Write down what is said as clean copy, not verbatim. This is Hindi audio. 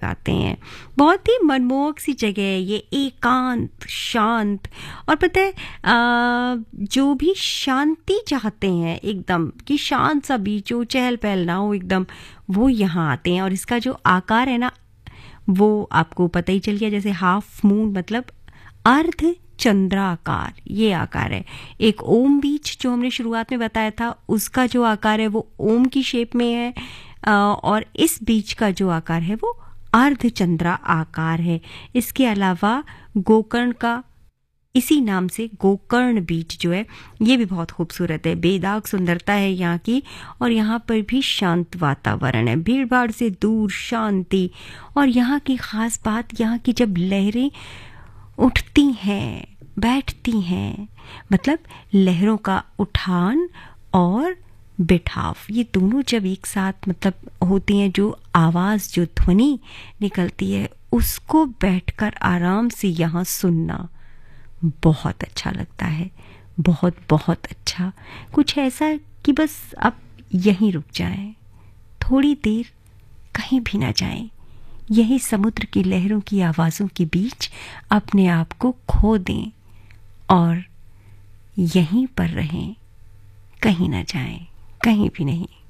लगाते हैं। बहुत ही मनमोहक सी जगह है ये, एकांत, शांत। और पता है जो भी शांति चाहते हैं एकदम कि शांत सा बीच हो, चहल पहल ना हो एकदम, वो यहाँ आते हैं। और इसका जो आकार है ना, वो आपको पता ही चल गया, जैसे हाफ मून मतलब अर्ध चंद्राकार ये आकार है। एक ओम बीच जो हमने शुरुआत में बताया था, उसका जो आकार है वो ओम की शेप में है, और इस बीच का जो आकार है वो अर्ध चंद्रा आकार है। इसके अलावा गोकर्ण का इसी नाम से गोकर्ण बीच जो है ये भी बहुत खूबसूरत है। बेदाग सुंदरता है यहाँ की, और यहाँ पर भी शांत वातावरण है, भीड़ भाड़ से दूर शांति। और यहाँ की खास बात, यहाँ की जब लहरें उठती हैं, बैठती हैं, मतलब लहरों का उठान और बिठाव, ये दोनों जब एक साथ मतलब होती हैं, जो आवाज़, जो ध्वनि निकलती है, उसको बैठकर आराम से यहाँ सुनना बहुत अच्छा लगता है। बहुत बहुत अच्छा। कुछ ऐसा कि बस आप यहीं रुक जाएं, थोड़ी देर कहीं भी ना जाएं, यही समुद्र की लहरों की आवाज़ों के बीच अपने आप को खो दें और यहीं पर रहें, कहीं ना जाएं, कहीं भी नहीं।